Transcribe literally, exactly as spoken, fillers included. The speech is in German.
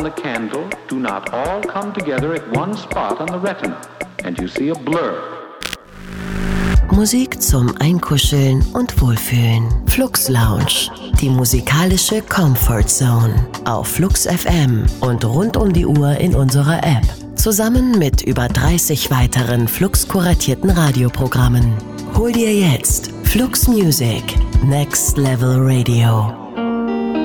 a candle do not all come together at one spot on the retina, and you see a blur. Musik zum Einkuscheln und Wohlfühlen. Flux Lounge, die musikalische Comfort Zone. Auf Flux F M und rund um die Uhr in unserer App. Zusammen mit über dreißig weiteren Flux-kuratierten Radioprogrammen. Hol dir jetzt Flux Music, Next Level Radio.